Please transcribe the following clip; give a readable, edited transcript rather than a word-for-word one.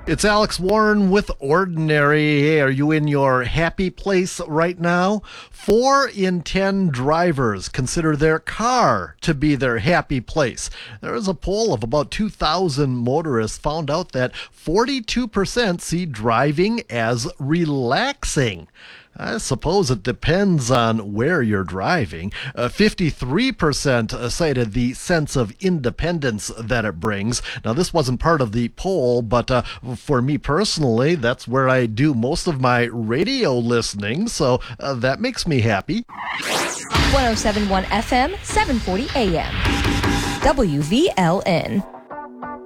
It's Alex Warren with Ordinary. Hey, are you in your happy place right now? 4 in 10 drivers consider their car to be their happy place. There is a poll of about 2,000 motorists found out that 42% see driving as relaxing. I suppose it depends on where you're driving. 53% cited the sense of independence that it brings. Now, this wasn't part of the poll, but for me personally, that's where I do most of my radio listening, so that makes me happy. 107.1 FM, 740 AM. WVLN.